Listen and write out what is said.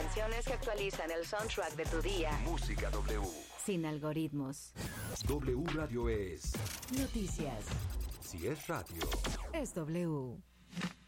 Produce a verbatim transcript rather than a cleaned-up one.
canciones que actualizan el soundtrack de tu día. Música W. Sin algoritmos. W Radio es noticias. Si es radio. Es W.